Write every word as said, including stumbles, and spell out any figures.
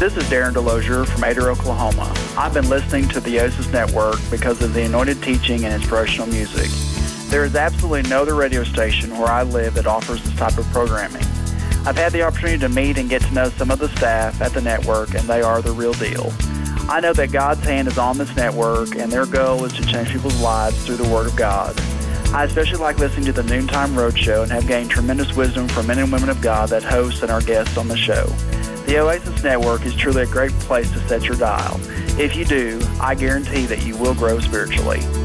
This is Darren Delosier from Adair, Oklahoma. I've been listening to the Oasis Network because of the anointed teaching and inspirational music. There is absolutely no other radio station where I live that offers this type of programming. I've had the opportunity to meet and get to know some of the staff at the network, and they are the real deal. I know that God's hand is on this network, and their goal is to change people's lives through the Word of God. I especially like listening to the Noontime Roadshow and have gained tremendous wisdom from men and women of God that host and are guests on the show. The Oasis Network is truly a great place to set your dial. If you do, I guarantee that you will grow spiritually.